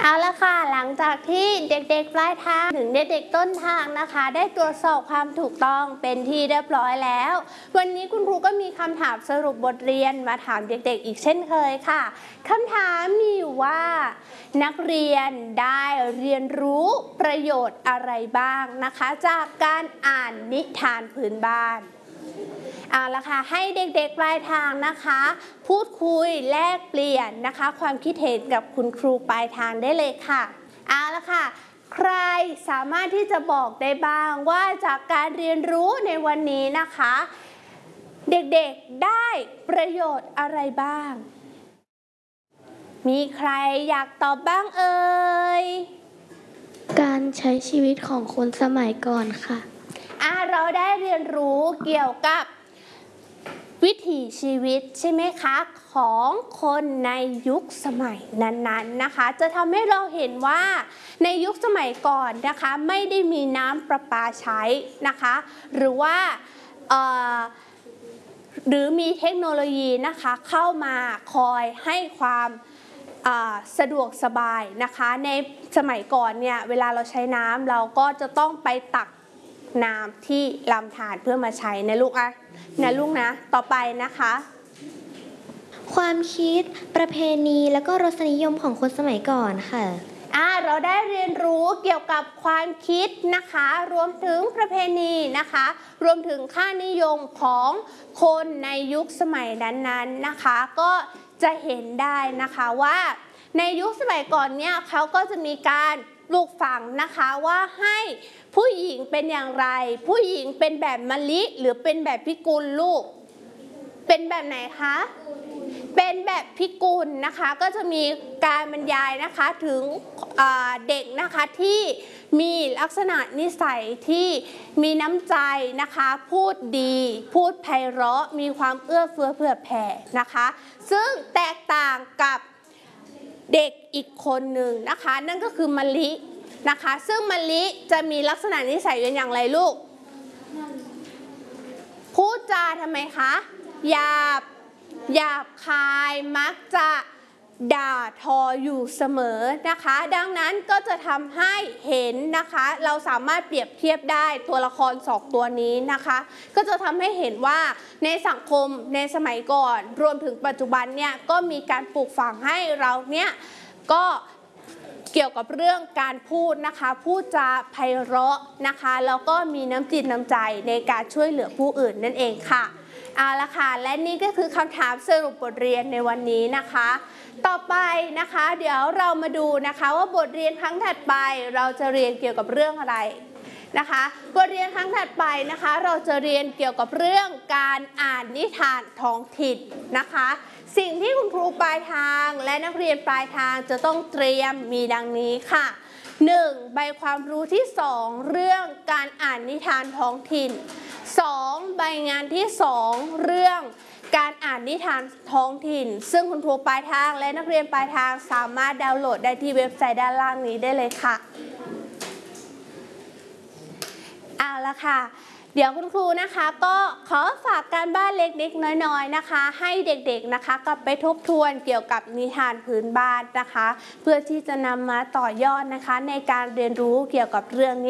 เอาละค่ะหลังจากที่เด็กๆปลายทางถึงเด็กๆต้นทางนะคะได้ตรวจสอบความถูกต้องเป็นที่เรียบร้อยแล้ววันนี้คุณครูก็มีคำถามสรุปบทเรียนมาถามเด็กๆอีกเช่นเคยค่ะคำถามมีอยู่ว่านักเรียนได้เรียนรู้ประโยชน์อะไรบ้างนะคะจากการอ่านนิทานพื้นบ้านเอาละค่ะให้เด็กๆปลายทางนะคะพูดคุยแลกเปลี่ยนนะคะความคิดเห็นกับคุณครูปลายทางได้เลยค่ะเอาละค่ะใครสามารถที่จะบอกได้บ้างว่าจากการเรียนรู้ในวันนี้นะคะเด็กๆได้ประโยชน์อะไรบ้างมีใครอยากตอบบ้างเอ่ยการใช้ชีวิตของคนสมัยก่อนค่ะเราได้เรียนรู้เกี่ยวกับวิถีชีวิตใช่ไหมคะของคนในยุคสมัยนั้นๆนะคะจะทำให้เราเห็นว่าในยุคสมัยก่อนนะคะไม่ได้มีน้ำประปาใช้นะคะหรือว่าหรือมีเทคโนโลยีนะคะเข้ามาคอยให้ความสะดวกสบายนะคะในสมัยก่อนเนี่ยเวลาเราใช้น้ำเราก็จะต้องไปตักน้ำที่ลำธารเพื่อมาใช้นะลูกนะต่อไปนะคะความคิดประเพณีแล้วก็รสนิยมของคนสมัยก่อนค่ะเราได้เรียนรู้เกี่ยวกับความคิดนะคะรวมถึงประเพณีนะคะรวมถึงค่านิยมของคนในยุคสมัยนั้นๆนะคะก็จะเห็นได้นะคะว่าในยุคสมัยก่อนเนี่ยเขาก็จะมีการปลูกฝังนะคะว่าให้ผู้หญิงเป็นอย่างไรผู้หญิงเป็นแบบมะลิหรือเป็นแบบพิกุลลูกเป็นแบบไหนคะเป็นแบบพิกุลนะคะก็จะมีการบรรยายนะคะถึงเด็กนะคะที่มีลักษณะนิสัยที่มีน้ำใจนะคะพูดดีพูดไพเราะมีความเอื้อเฟื้อเผื่อแผ่นะคะซึ่งแตกต่างกับเด็กอีกคนหนึ่งนะคะนั่นก็คือมะลินะคะซึ่งมะลิจะมีลักษณะนิสัยเป็นอย่างไรลูกพูดจาทำไมคะหยาบคายมักจะด่าทออยู่เสมอนะคะดังนั้นก็จะทำให้เห็นนะคะเราสามารถเปรียบเทียบได้ตัวละครสองตัวนี้นะคะก็จะทำให้เห็นว่าในสังคมในสมัยก่อนรวมถึงปัจจุบันเนี่ยก็มีการปลูกฝังให้เราเนี่ยก็เกี่ยวกับเรื่องการพูดนะคะพูดจาไพเราะนะคะแล้วก็มีน้ำจิตน้ำใจในการช่วยเหลือผู้อื่นนั่นเองค่ะเอาละค่ะและนี่ก็คือคำถามสรุปบทเรียนในวันนี้นะคะต่อไปนะคะเดี๋ยวเรามาดูนะคะว่าบทเรียนครั้งถัดไปเราจะเรียนเกี่ยวกับเรื่องอะไรนะคะบทเรียนครั้งถัดไปนะคะเราจะเรียนเกี่ยวกับเรื่องการอ่านนิทานท้องถิ่นนะคะสิ่งที่คุณครูปลายทางและนักเรียนปลายทางจะต้องเตรียมมีดังนี้ค่ะ 1. ใบความรู้ที่ 2 เรื่องการอ่านนิทานท้องถิ่น 2. ใบงานที่ 2 เรื่องการอ่านนิทานท้องถิ่นซึ่งคุณครูปลายทางและนักเรียนปลายทางสามารถดาวน์โหลดได้ที่เว็บไซต์ด้านล่างนี้ได้เลยค่ะเอาละค่ะเดี๋ยวคุณครูนะคะก็ขอฝากการบ้านเล็กๆน้อยๆนะคะให้เด็กๆนะคะกลับไปทบทวนเกี่ยวกับนิทานพื้นบ้านนะคะเพื่อที่จะนำมาต่อยอดนะคะในการเรียนรู้เกี่ยวกับเรื่องนี้